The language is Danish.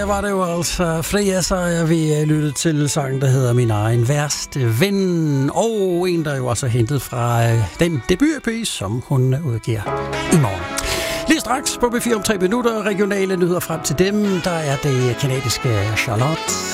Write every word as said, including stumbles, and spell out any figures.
her var det jo altså Freja Sager, vi lyttede til sangen, der hedder Min egen værste ven, og en, der jo også er hentet fra den debut-E P, som hun udgiver i morgen. Lige straks på B fire om tre minutter, regionale nyheder frem til dem, der er det kanadiske Charlotte.